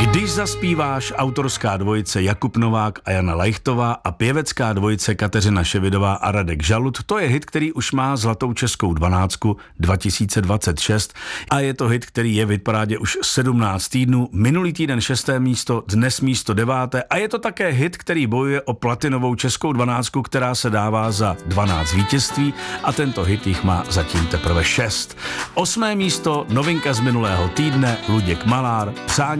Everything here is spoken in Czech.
Když zaspíváš, autorská dvojice Jakub Novák a Jana Lajchtová a pěvecká dvojice Kateřina Ševidová a Radek Žalud, to je hit, který už má zlatou českou 12 2026 a je to hit, který je v hitparádě už 17 týdnů, minulý týden 6. místo, dnes místo 9. a je to také hit, který bojuje o platinovou českou 12, která se dává za 12 vítězství a tento hit jich má zatím teprve 6. 8. místo, novinka z minulého týdne, Luděk Malár, Přání